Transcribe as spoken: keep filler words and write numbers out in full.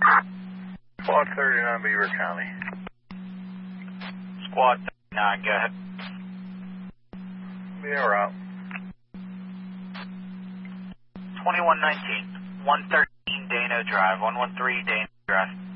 Squad thirty-nine, Beaver County. Squad thirty-nine, go ahead. Be en route. twenty-one nineteen, one thirteen Dano Drive, one one three Dano Drive.